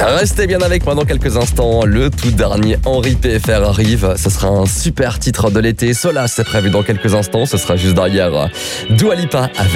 Restez bien avec moi dans quelques instants. Le tout dernier Henri PFR arrive. Ce sera un super titre de l'été. Solas, c'est prévu dans quelques instants. Ce sera juste derrière Dua Lipa avec